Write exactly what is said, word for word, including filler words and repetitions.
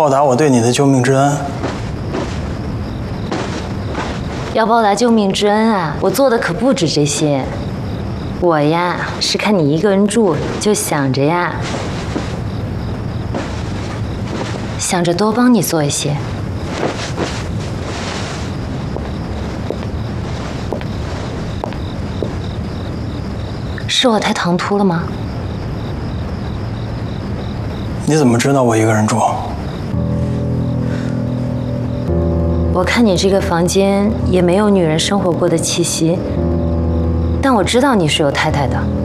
报答我对你的救命之恩。 要报答救命之恩啊，我做的可不止这些。我呀，是看你一个人住，就想着呀，想着多帮你做一些。是我太唐突了吗？ 你怎么知道我一个人住？ 我看你这个房间也没有女人生活过的气息，但我知道你是有太太的。